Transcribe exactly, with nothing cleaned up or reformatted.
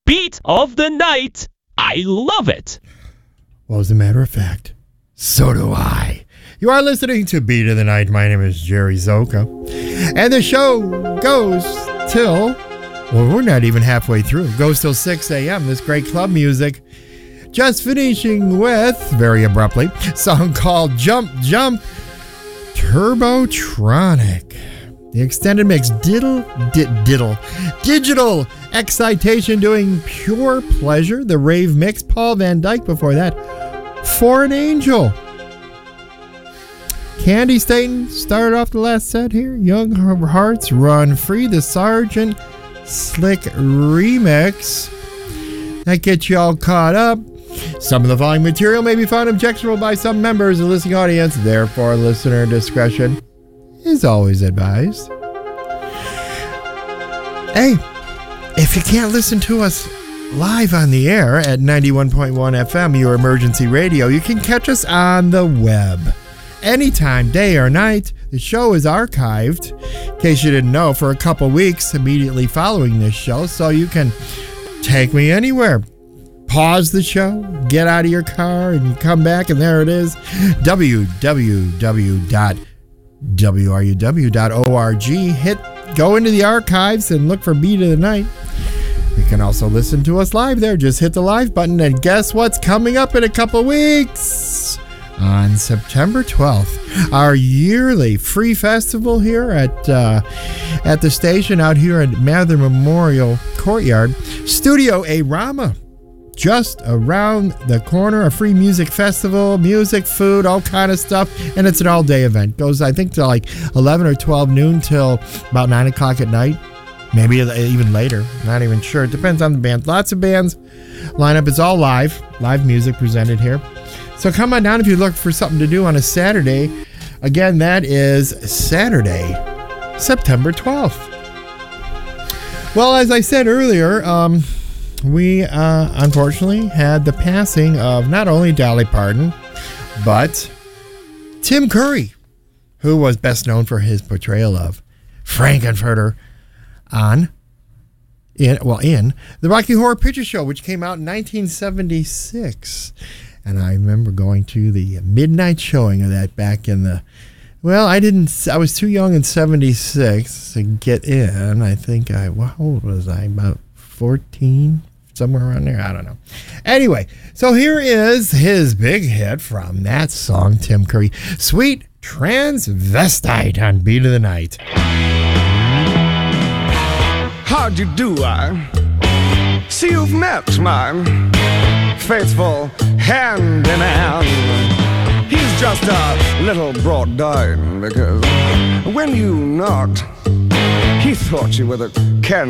beat of the night. I love it. Well, as a matter of fact, so do I. You are listening to Beat of the Night. My name is Jerry Zoka. And the show goes till, well, we're not even halfway through. It goes till six a.m. This great club music. Just finishing with, very abruptly, a song called Jump, Jump, Turbotronic. The extended mix, diddle, di- diddle, digital excitation doing Pure Pleasure. The rave mix, Paul Van Dyke before that. For an Angel. Candy Staten started off the last set here. Young Hearts Run Free. The Sergeant Slick remix. That gets you all caught up. Some of the following material may be found objectionable by some members of the listening audience. Therefore, listener discretion is always advised. Hey, if you can't listen to us live on the air at ninety-one point one F M, your emergency radio, you can catch us on the web. Anytime, day or night. The show is archived, in case you didn't know, for a couple weeks immediately following this show, so you can take me anywhere. Pause the show, get out of your car, and you come back, and there it is. w w w dot w r u w dot org. Hit, go into the archives and look for Beat of the Night. You can also listen to us live there. Just hit the live button, and guess what's coming up in a couple weeks? On September twelfth, our yearly free festival here at uh, at the station out here at Mather Memorial Courtyard. Studio A Rama, just around the corner. A free music festival, music, food, all kind of stuff, and it's an all-day event. Goes, I think, to like eleven or twelve noon till about nine o'clock at night. Maybe even later. Not even sure. It depends on the band. Lots of bands lineup. It's all live. Live music presented here. So come on down if you look for something to do on a Saturday. Again, that is Saturday, September twelfth. Well, as I said earlier, um, we uh, unfortunately had the passing of not only Dolly Parton, but Tim Curry, who was best known for his portrayal of Frankenfurter on, in well, in the Rocky Horror Picture Show, which came out in nineteen seventy-six. And I remember going to the midnight showing of that back in the, well, I didn't, I was too young in seventy-six to get in. I think I, well, how old was I? About fourteen, somewhere around there. I don't know. Anyway, so here is his big hit from that song, Tim Curry, Sweet Transvestite on Beat of the Night. How'd you do, I see you've met my faithful handyman. He's just a little brought down because when you knocked, he thought you were the can